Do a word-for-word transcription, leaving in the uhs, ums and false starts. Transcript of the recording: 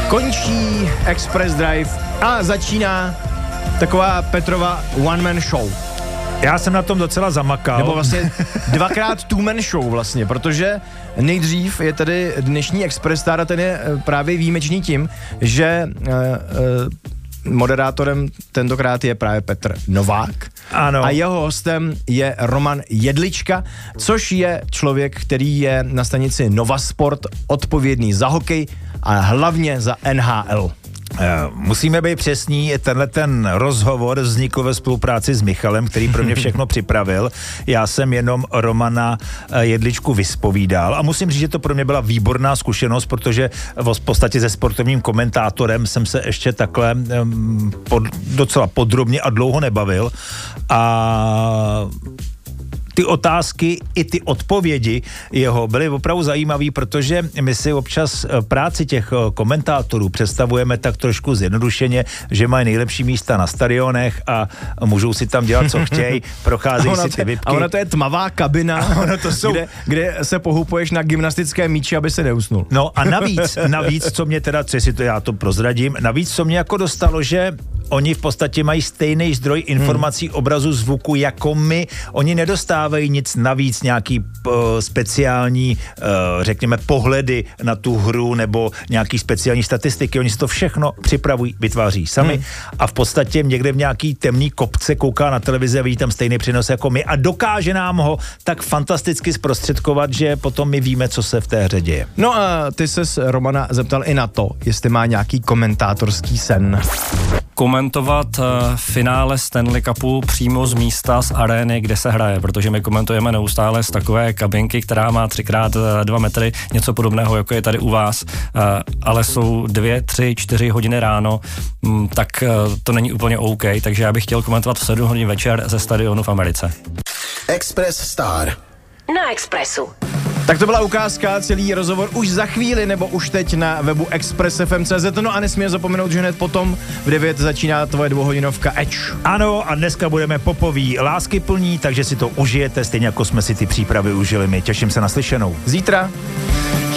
Končí Express Drive a začíná taková Petrova one-man show. Já jsem na tom docela zamakal. Nebo vlastně dvakrát two-man show vlastně, protože nejdřív je tady dnešní Express Star a ten je právě výjimečný tím, že uh, uh, moderátorem tentokrát je právě Petr Novák. Ano. A jeho hostem je Roman Jedlička, což je člověk, který je na stanici Nova Sport odpovědný za hokej a hlavně za N H L. Musíme být přesní, tenhle ten rozhovor vznikl ve spolupráci s Michalem, který pro mě všechno připravil. Já jsem jenom Romana Jedličku vyspovídal a musím říct, že to pro mě byla výborná zkušenost, protože v podstatě se sportovním komentátorem jsem se ještě takhle um, pod, docela podrobně a dlouho nebavil a ty otázky i ty odpovědi jeho byly opravdu zajímavý, protože my si občas práci těch komentátorů představujeme tak trošku zjednodušeně, že mají nejlepší místa na stadionech a můžou si tam dělat, co chtějí, procházejí si ty vypky. A ona to je tmavá kabina, ono to jsou... kde, kde se pohupuješ na gymnastické míči, aby se neusnul. No a navíc, navíc, co mě teda, co si to já to prozradím, navíc, co mě jako dostalo, že oni v podstatě mají stejný zdroj informací, hmm. obrazu, zvuku jako my. Oni nedostávají nic navíc, nějaký uh, speciální, uh, řekněme, pohledy na tu hru nebo nějaký speciální statistiky. Oni si to všechno připravují, vytváří sami hmm. a v podstatě někde v nějaký temný kopce kouká na televizi a vidí tam stejný přenos jako my a dokáže nám ho tak fantasticky zprostředkovat, že potom my víme, co se v té hře děje. No a ty ses Romana zeptal i na to, jestli má nějaký komentátorský sen. Komentovat uh, finále Stanley Cupu přímo z místa, z arény, kde se hraje, protože my komentujeme neustále z takové kabinky, která má třikrát dva metry, něco podobného, jako je tady u vás, uh, ale jsou dvě, tři, čtyři hodiny ráno, um, tak uh, to není úplně OK, takže já bych chtěl komentovat v sedm hodin večer ze stadionu v Americe. Express Star na Expressu. Tak to byla ukázka, celý rozhovor už za chvíli nebo už teď na webu express f m tečka c z. No a nesmíme zapomenout, že hned potom v devět začíná tvoje dvouhodinovka Edge. Ano, a dneska budeme popoví lásky plní, takže si to užijete, stejně jako jsme si ty přípravy užili my. Těším se na slyšenou. Zítra.